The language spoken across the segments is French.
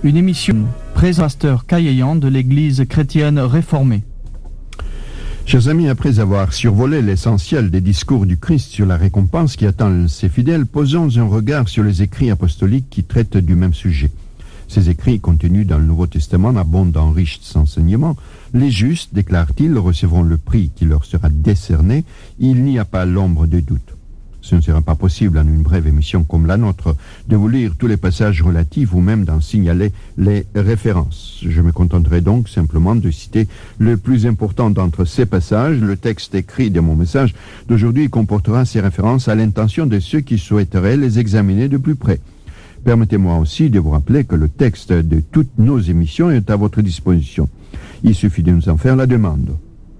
Une émission Pasteur Caillan de l'Église chrétienne réformée. Chers amis, après avoir survolé l'essentiel des discours du Christ sur la récompense qui attend ses fidèles, posons un regard sur les écrits apostoliques qui traitent du même sujet. Ces écrits contenus dans le Nouveau Testament abondent en riches enseignements. Les justes, déclare-t-il, recevront le prix qui leur sera décerné. Il n'y a pas l'ombre de doute. Ce ne sera pas possible en une brève émission comme la nôtre de vous lire tous les passages relatifs ou même d'en signaler les références. Je me contenterai donc simplement de citer le plus important d'entre ces passages. Le texte écrit de mon message d'aujourd'hui comportera ces références à l'intention de ceux qui souhaiteraient les examiner de plus près. Permettez-moi aussi de vous rappeler que le texte de toutes nos émissions est à votre disposition. Il suffit de nous en faire la demande.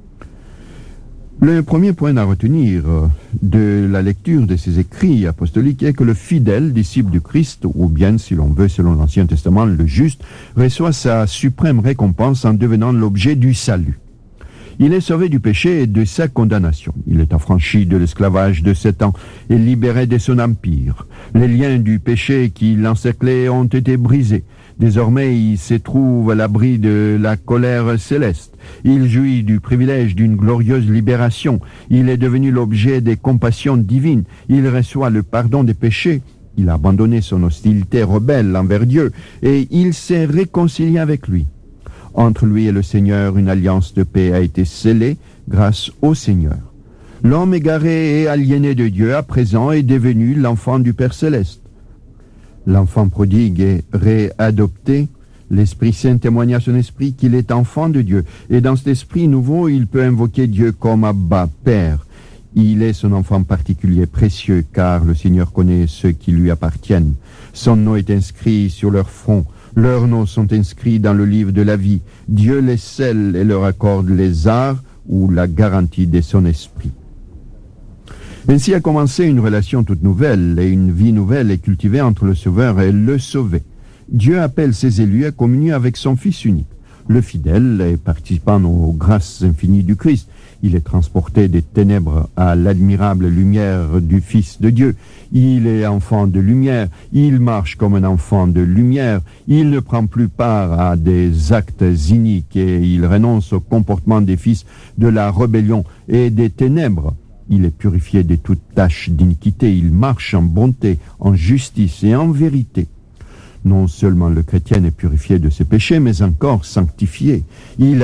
Le premier point à retenir de la lecture de ces écrits apostoliques est que le fidèle disciple du Christ, ou bien, si l'on veut, selon l'Ancien Testament, le juste, reçoit sa suprême récompense en devenant l'objet du salut. Il est sauvé du péché et de sa condamnation. Il est affranchi de l'esclavage de Satan et libéré de son empire. Les liens du péché qui l'encerclaient ont été brisés. Désormais, il se trouve à l'abri de la colère céleste. Il jouit du privilège d'une glorieuse libération. Il est devenu l'objet des compassions divines. Il reçoit le pardon des péchés. Il a abandonné son hostilité rebelle envers Dieu et il s'est réconcilié avec lui. Entre lui et le Seigneur, une alliance de paix a été scellée grâce au Seigneur. L'homme égaré et aliéné de Dieu, à présent, est devenu l'enfant du Père Céleste. L'enfant prodigue est réadopté. L'Esprit Saint témoigne à son esprit qu'il est enfant de Dieu. Et dans cet esprit nouveau, il peut invoquer Dieu comme Abba, Père. Il est son enfant particulier, précieux, car le Seigneur connaît ceux qui lui appartiennent. Son nom est inscrit sur leur front. Leurs noms sont inscrits dans le livre de la vie. Dieu les scelle et leur accorde les arts ou la garantie de son esprit. Ainsi a commencé une relation toute nouvelle et une vie nouvelle est cultivée entre le Sauveur et le Sauvé. Dieu appelle ses élus à communier avec son Fils unique. Le fidèle est participant aux grâces infinies du Christ. Il est transporté des ténèbres à l'admirable lumière du Fils de Dieu. Il est enfant de lumière. Il marche comme un enfant de lumière. Il ne prend plus part à des actes iniques et il renonce au comportement des fils de la rébellion et des ténèbres. Il est purifié de toute tache d'iniquité. Il marche en bonté, en justice et en vérité. Non seulement le chrétien est purifié de ses péchés, mais encore sanctifié. Il